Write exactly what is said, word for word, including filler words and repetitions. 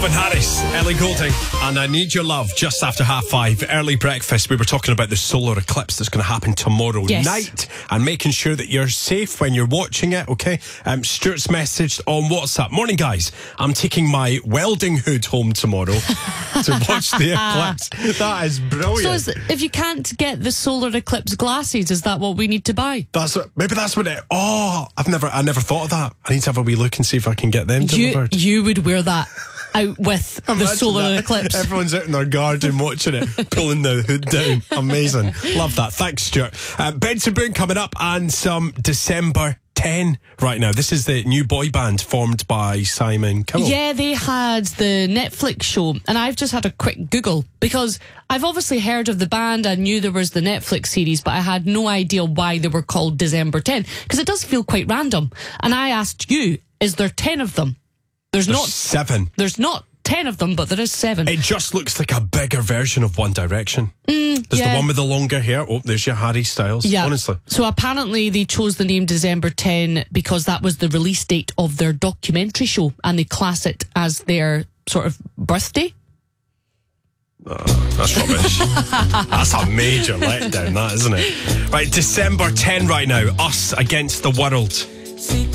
Calvin Harris, Ellie Goulding, and I Need Your Love just after half five. Early breakfast. We were talking about the solar eclipse that's going to happen tomorrow yes. night and making sure that you're safe when you're watching it, okay? Um, Stuart's messaged on WhatsApp. Morning, guys. I'm taking my welding hood home tomorrow to watch the eclipse. That is brilliant. So is, if you can't get the solar eclipse glasses, is that what we need to buy? That's what, maybe that's what it... Oh, I've never, I never thought of that. I need to have a wee look and see if I can get them You, delivered. you would wear that out with the Imagine solar that. eclipse. Everyone's out in their garden watching it, pulling the hood down. Amazing. Love that. Thanks, Stuart. Uh, Benson Boone coming up and some December ten right now. This is the new boy band formed by Simon Cowell. Yeah, they had the Netflix show, and I've just had a quick Google because I've obviously heard of the band. I knew there was the Netflix series, but I had no idea why they were called December ten because it does feel quite random. And I asked you, is there ten of them? There's, There's not seven. There's not ten of them, but there is seven. It just looks like a bigger version of One Direction. Mm, there's yeah. the one with the longer hair. Oh, there's your Harry Styles. Yeah. Honestly. So apparently they chose the name December ten because that was the release date of their documentary show, and they class it as their sort of birthday. Uh, that's rubbish. That's a major letdown, that, isn't it? Right, December ten right now. Us against the world.